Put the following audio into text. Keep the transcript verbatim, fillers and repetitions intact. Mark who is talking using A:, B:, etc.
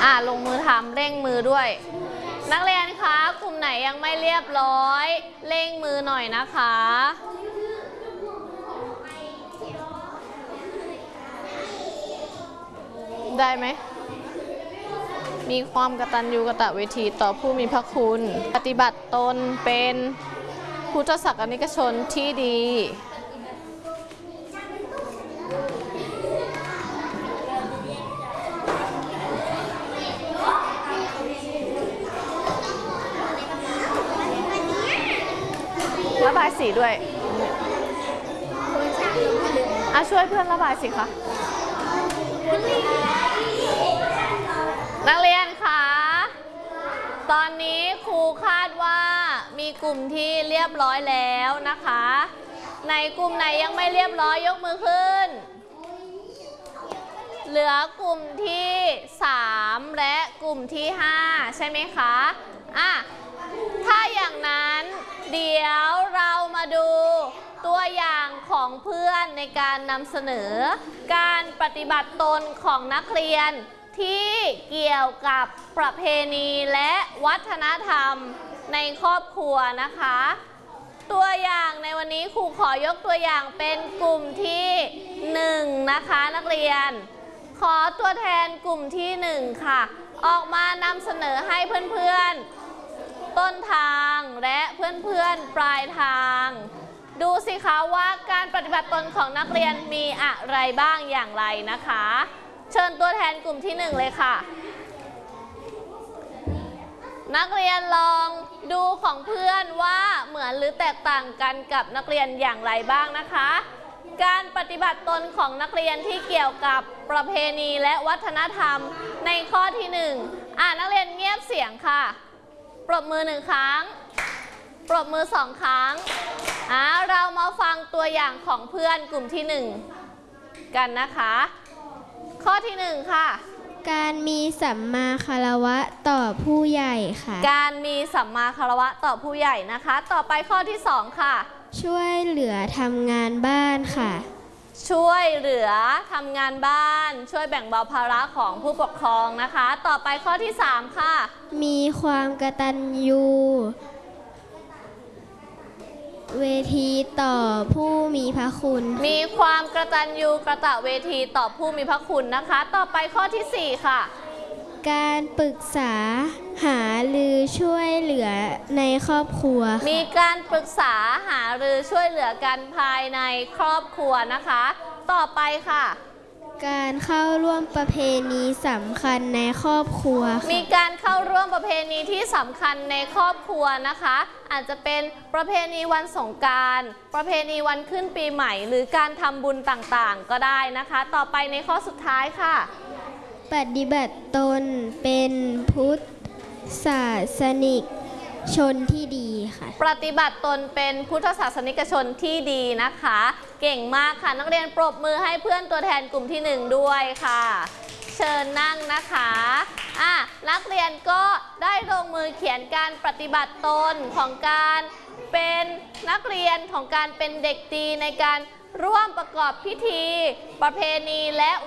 A: อ่าลงมือทำเร่งมือด้วยนักเรียนคะกลุ่มไหนยังไม่เรียบร้อยเร่งมือหน่อยนะคะได้ไหมมีความกตัญญูกตเวทีต่อผู้มีพระคุณปฏิบัติตนเป็นพุทธศาสนิกชนที่ดีระบายสีด้วยอ่ะช่วยเพื่อนระบายสิคะนักเรียนคะตอนนี้ครูคาดว่ามีกลุ่มที่เรียบร้อยแล้วนะคะในกลุ่มไหนยังไม่เรียบร้อยยกมือขึ้นเหลือกลุ่มที่สามและกลุ่มที่ห้าใช่ไหมคะอ่ะถ้าอย่างนั้นเดี๋ยวเรามาดูตัวอย่างของเพื่อนในการนำเสนอการปฏิบัติตนของนักเรียนที่เกี่ยวกับประเพณีและวัฒนธรรมในครอบครัวนะคะตัวอย่างในวันนี้ครูขอยกตัวอย่างเป็นกลุ่มที่หนึ่งนะคะนักเรียนขอตัวแทนกลุ่มที่หนึ่งค่ะออกมานำเสนอให้เพื่อนๆต้นทางและเพื่อนๆปลายทางดูสิคะว่าการปฏิบัติตนของนักเรียนมีอะไรบ้างอย่างไรนะคะเชิญตัวแทนกลุ่มที่หนึ่งเลยค่ะนักเรียนลองดูของเพื่อนว่าเหมือนหรือแตกต่างกันกับนักเรียนอย่างไรบ้างนะคะการปฏิบัติตนของนักเรียนที่เกี่ยวกับประเพณีและวัฒนธรรมในข้อที่หนึ่งอ่านักเรียนเงียบเสียงค่ะปรบมือหนึ่งครั้งปรบมือสองครั้งอ่าเรามาฟังตัวอย่างของเพื่อนกลุ่มที่หนึ่งกันนะคะข้อที่หนึ่งค่ะ
B: การมีสัมมาคารวะต่อผู้ใหญ่ค่ะ
A: การมีสัมมาคารวะต่อผู้ใหญ่นะคะต่อไปข้อที่สองค่ะ
B: ช่วยเหลือทำงานบ้านค่ะ
A: ช่วยเหลือทำงานบ้านช่วยแบ่งเบาภาระของผู้ปกครองนะคะต่อไปข้อที่สามค่ะ
B: มีความกตัญญูเวทีต่อผู้มีพระคุณ
A: มีความกตัญญูกตเวทีต่อผู้มีพระคุณนะคะต่อไปข้อที่สี่ค่ะ
B: การปรึกษาหารือช่วยเหลือในครอบครัว
A: มีการปรึกษาหารือช่วยเหลือกันภายในครอบครัวนะคะต่อไปค่ะ
B: การเข้าร่วมประเพณีสำคัญในครอบครัว
A: มีการเข้าร่วมประเพณีที่สำคัญในครอบครัวนะคะอาจจะเป็นประเพณีวันสงกรานต์ประเพณีวันขึ้นปีใหม่หรือการทำบุญต่างๆก็ได้นะคะต่อไปในข้อสุดท้ายค่ะ
B: ปฏิบัติตนเป็นพุทธศาสนิกชนที่ดีค่ะ
A: ปฏิบัติตนเป็นพุทธศาสนิกชนที่ดีนะคะเก่งมากค่ะนักเรียนปรบมือให้เพื่อนตัวแทนกลุ่มที่หนึ่งด้วยค่ะเชิญนั่งนะคะอ่ะนักเรียนก็ได้ลงมือเขียนการปฏิบัติตนของการเป็นนักเรียนของการเป็นเด็กดีในการร่วมประกอบพิธีประเพณีและ